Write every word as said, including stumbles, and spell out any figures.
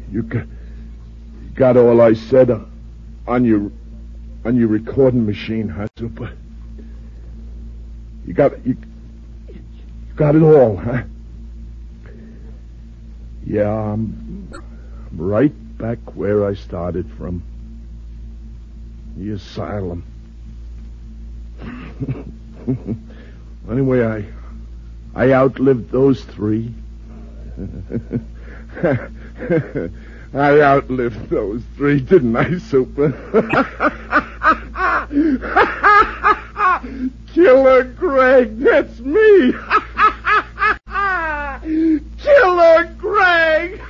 You got, you got all I said on your on your recording machine, huh, Super? You got you, you got it all, huh? Yeah, I'm, I'm right back where I started from. The asylum. Anyway, I I outlived those three. I outlived those three, didn't I, Super? Killer Greg, that's me. Killer Greg.